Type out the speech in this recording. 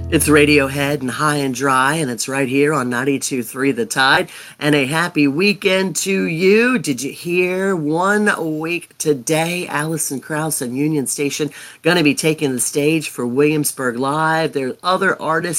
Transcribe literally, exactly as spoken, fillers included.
It's Radiohead and High and Dry, and it's right here on ninety-two point three The Tide. And a happy weekend to you. Did you hear one week today? Alison Krauss and Union Station going to be taking the stage for Williamsburg Live. There are other artists